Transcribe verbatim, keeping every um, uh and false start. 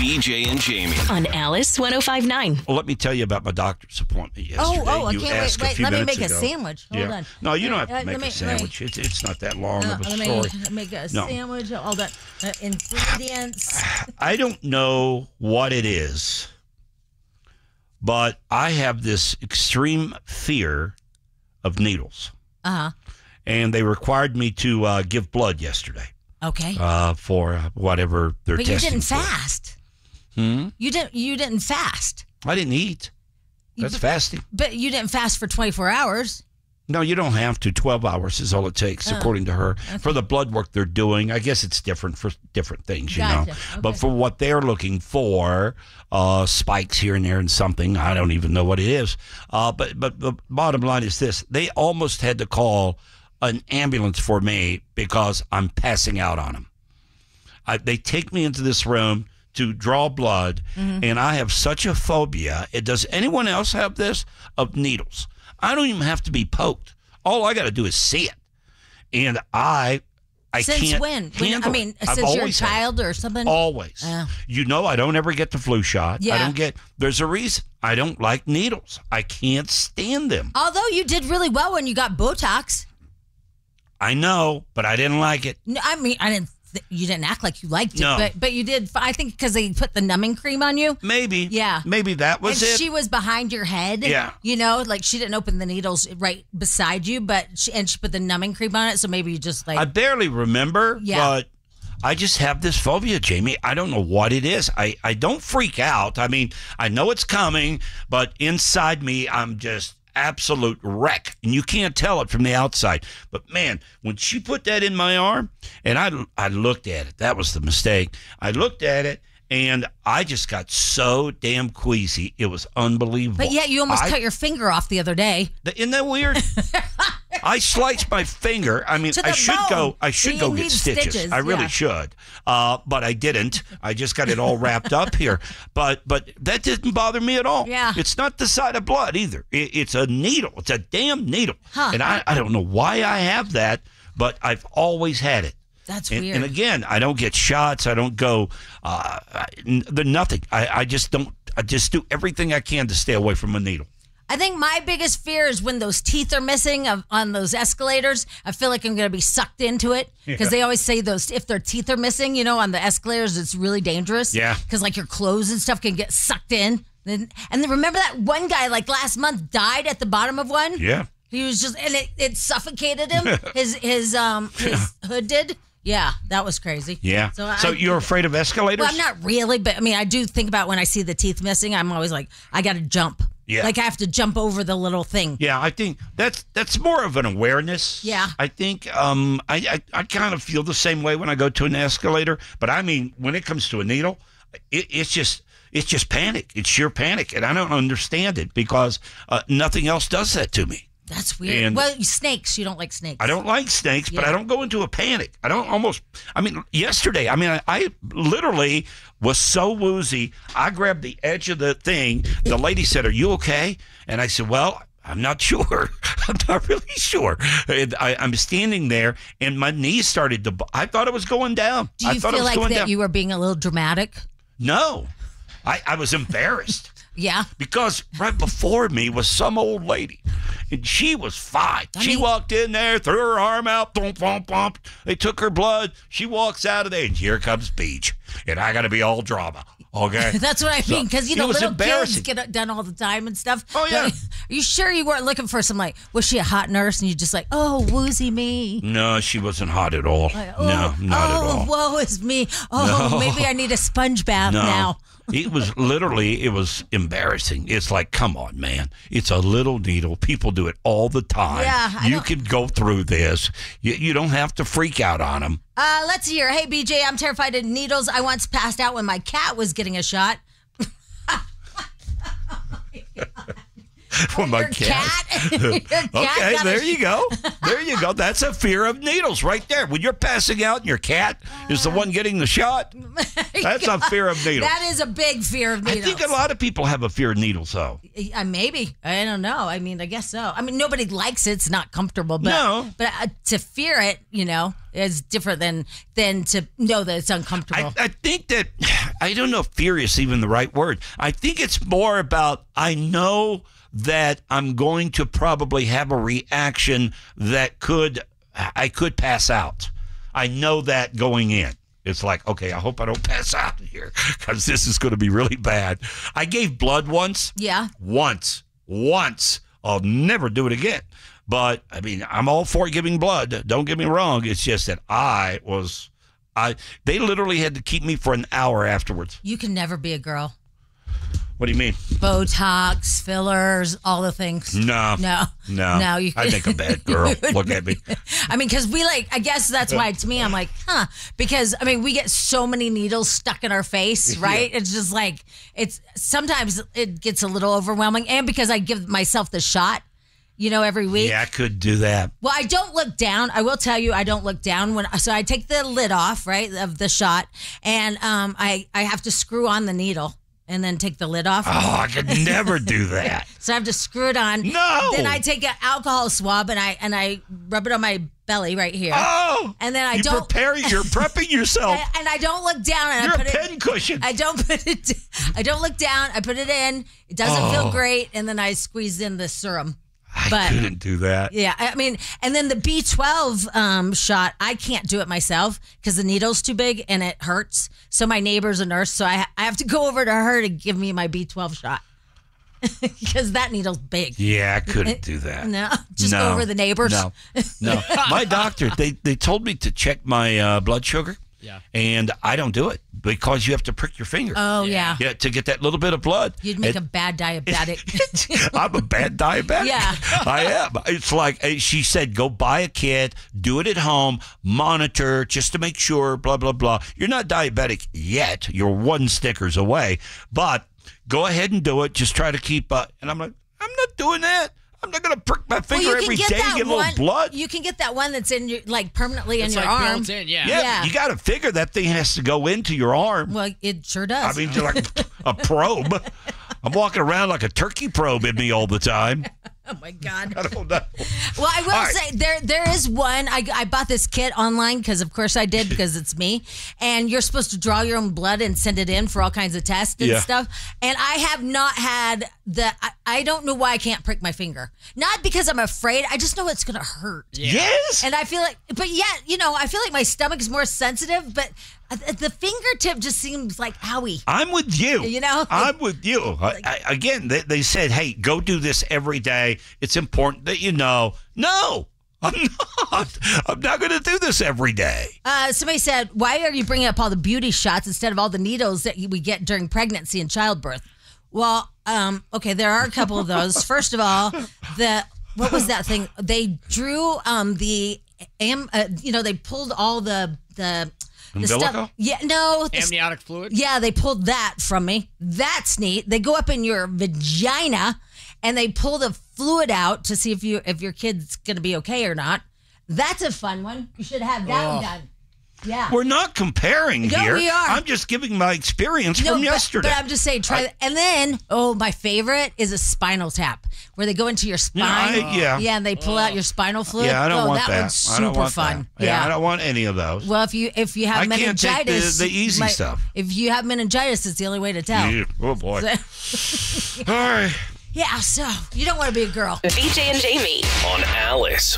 B J and Jamie. On Alice one oh five point nine. Well, let me tell you about my doctor's appointment yesterday. Oh, oh, I You can't asked wait. a Wait, few let me minutes make ago. a sandwich. Hold Yeah. on. No, you don't have Uh, to make let me- a sandwich. It's, it's not that long Uh, of a let me story. make a No. sandwich. All that uh, ingredients. I don't know what it is, but I have this extreme fear of needles. Uh-huh. And they required me to uh, give blood yesterday Okay. uh, for uh, whatever they're But you testing didn't for. fast. Hmm? You didn't. You didn't fast. I didn't eat. That's You- fasting. But you didn't fast for twenty-four hours. No, you don't have to. twelve hours is all it takes, Oh, according to her. okay. For the blood work they're doing, I guess it's different for different things, you Gotcha. know. Okay. But for what they're looking for, uh, spikes here and there and something, I don't even know what it is. Uh, but, but the bottom line is this. They almost had to call an ambulance for me because I'm passing out on them. I, they take me into this room to draw blood, Mm-hmm. and I have such a phobia. It, does anyone else have this? Of needles. I don't even have to be poked. All I got to do is see it. And I I Since can't when? when? handle I mean, it. I've since you're a always had it. child or something. Always. Oh. You know, I don't ever get the flu shot. I Yeah. don't get, there's a reason. I don't like needles. I can't stand them. Although you did really well when you got Botox. I know, but I didn't like it. No, I mean, I didn't. Th- you didn't act like you liked it, No. but but you did. I think because they put the numbing cream on you. Maybe. Yeah. Maybe that was and it. she was behind your head. Yeah. You know, like she didn't open the needles right beside you, but she, and she put the numbing cream on it, so maybe you just like. I barely remember, Yeah. but I just have this phobia, Jamie. I don't know what it is. I, I don't freak out. I mean, I know it's coming, but inside me, I'm just absolute wreck. And you can't tell it from the outside. But man, when she put that in my arm, and I, I looked at it, that was the mistake. I looked at it, and I just got so damn queasy. It was unbelievable. but yet you almost I- cut your finger off the other day. Isn't that weird? I sliced my finger. I mean, To the I should bone. go. I should You go need get stitches. stitches, I really yeah. should, uh, but I didn't. I just got it all wrapped up here. But but that didn't bother me at all. Yeah. It's not the side of blood either. It, it's a needle. It's a damn needle. Huh. And I, I don't know why I have that, but I've always had it. That's And, weird. and again, I don't get shots. I don't go. Uh, I- n- the nothing. I, I just don't. I just do everything I can to stay away from a needle. I think my biggest fear is when those teeth are missing of, on those escalators. I feel like I'm going to be sucked into it because they always say those if their teeth are missing, you know, on the escalators, it's really dangerous. Yeah. Because like your clothes and stuff can get sucked in. Then, and then remember that one guy like last month died at the bottom of one. Yeah. He was just and it, it suffocated him. his his um his hood did. Yeah, that was crazy. Yeah. So, So, I, you're afraid of escalators? Well, I'm not really, but I mean, I do think about when I see the teeth missing. I'm always like, I got to jump. Yeah. Like I have to jump over the little thing. Yeah, I think that's that's more of an awareness. Yeah. I think um, I, I, I kind of feel the same way when I go to an escalator. But I mean, when it comes to a needle, it, it's just it's just panic. It's sheer panic, and I don't understand it because uh, nothing else does that to me. That's weird. And- well, snakes. You don't like snakes. I don't like snakes, but Yeah. I don't go into a panic. I don't almost. I mean, yesterday, I mean, I, I literally was so woozy. I grabbed the edge of the thing. The lady said, "Are you okay?" And I said, "Well, I'm not sure. I'm not really sure." And I, I'm standing there, and my knees started to. bu- I thought it was going down. Do I you thought it feel was like going that down. you were being a little dramatic? No, I, I was embarrassed. Yeah. Because right before me was some old lady, and she was fine. I she mean- walked in there, threw her arm out, thump, thump, thump. They took her blood. She walks out of there, and here comes Beach. And I got to be all drama, okay? That's what I So, mean. Because, you it know, was little kids embarrassing. get it done all the time and stuff. Oh, yeah. But are you sure you weren't looking for some, like, was she a hot nurse? And you just like, oh, woozy me. No, she wasn't hot at all. Like, oh, no, not oh, at all. woe is me. Oh, No. maybe I need a sponge bath No. now. It was literally, it was embarrassing. It's like, come on, man. It's a little needle. People do it all the time. Yeah, I you don't- can go through this. You, you don't have to freak out on them. Uh, let's hear. Hey, B J, I'm terrified of needles. I once passed out when my cat was getting a shot. When my Your cat. cat. Your cat Okay, got a there you sh- go. There you go. That's a fear of needles right there. When you're passing out and your cat is the one getting the shot, that's a fear of needles. That is a big fear of I needles. think a lot of people have a fear of needles, though. Uh, maybe. I don't know. I mean, I guess so. I mean, nobody likes it. It's not comfortable. But, No. But uh, to fear it, you know, is different than than to know that it's uncomfortable. I, I think that I don't know if fear is even the right word. I think it's more about I know that I'm going to probably have a reaction that could, I could pass out. I know that going in. It's like, okay, I hope I don't pass out here because this is going to be really bad. I gave blood once. Yeah. Once. Once. I'll never do it again. But, I mean, I'm all for giving blood. Don't get me wrong. It's just that I was, I. they literally had to keep me for an hour afterwards. You can never be a girl. What do you mean? Botox, fillers, all the things. No. No. No. No. You I think a bad girl. Look at me. I mean, because we like, I guess that's why to me, I'm like, huh. Because, I mean, we get so many needles stuck in our face, right? Yeah. It's just like, it's sometimes it gets a little overwhelming. And because I give myself the shot, you know, every week. Yeah, I could do that. Well, I don't look down. I will tell you, I don't look down when. So I take the lid off, right, of the shot, and um, I I have to screw on the needle and then take the lid off. Oh, I could never do that. So I have to screw it on. No. Then I take an alcohol swab and I and I rub it on my belly right here. Oh. And then I you don't prepare. You're prepping yourself. and, and I don't look down. And You're I put a it, pin cushion. I don't put it. I don't look down. I put it in. It doesn't Oh. feel great, and then I squeeze in the serum. I But- couldn't do that. Yeah, I mean, and then the B twelve um, shot, I can't do it myself because the needle's too big and it hurts. So my neighbor's a nurse, so I, I have to go over to her to give me my B twelve shot because that needle's big. Yeah, I couldn't do that. No, just No. go over the neighbors. No, no. My doctor, they, they told me to check my uh, blood sugar. Yeah. And I don't do it because you have to prick your finger. Oh, yeah. Yeah, to get that little bit of blood. You'd make And- a bad diabetic. I'm a bad diabetic. Yeah. I am. It's like uh, she said, go buy a kit, do it at home, monitor just to make sure, blah, blah, blah. You're not diabetic yet. You're one stickers away. But go ahead and do it. Just try to keep up. And I'm like, I'm not doing that. I'm not going to prick my finger Well, you every can day get and that get a one. little blood. You can get that one that's in your like permanently It's in your like arm. built in, yeah. Yeah, Yeah. you got to figure that thing has to go into your arm. Well, it sure does. I mean, you're like a probe. I'm walking around like a turkey probe in me all the time. oh my God. I don't know. Well, I will All right. say there there is one. I, I bought this kit online because, of course, I did because it's me. And you're supposed to draw your own blood and send it in for all kinds of tests and Yeah. stuff. And I have not had the. I, I don't know why I can't prick my finger. Not because I'm afraid. I just know it's going to hurt. Yes. And I feel like, but yet, you know, I feel like my stomach is more sensitive. But the fingertip just seems like owie. I'm with you. You know? I'm with you. I, I, again, they, they said, hey, go do this every day. It's important that you know. No, I'm not. I'm not going to do this every day. Uh, somebody said, why are you bringing up all the beauty shots instead of all the needles that we get during pregnancy and childbirth? Well, um, okay, there are a couple of those. First of all, the what was that thing? They drew um, the, am, uh, you know, they pulled all the the, the Umbilical? stuff. Yeah, no. the- Amniotic fluid? yeah, they pulled that from me. That's neat. They go up in your vagina and they pull the fluid out to see if you if your kid's gonna be okay or not. That's a fun one. You should have that one done. Yeah. We're not comparing No, here. we are. I'm just giving my experience No, from but, yesterday. but I'm just saying, try I- that. And then, oh, my favorite is a spinal tap, where they go into your spine. I- yeah. yeah, and they pull out your spinal fluid. yeah, I don't oh, want that. that. one's I super don't want fun. That. Yeah, I don't want any of those. Well, if you if you have I can't take the- meningitis, the easy my- stuff. If you have meningitis, it's the only way to tell. Yeah. Oh boy. All right. Yeah, so you don't want to be a girl. B J and Jamie. On Alice